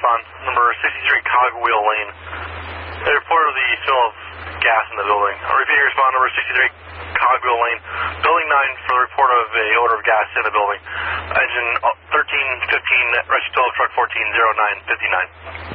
respond. Number 63 Cogwheel Lane. They reported the spill of gas in the building. Repeating respond, number 63 Cogwheel Lane. Building 9 for the report of a odor of gas in the building. Engine 1315, rescue total truck 140959.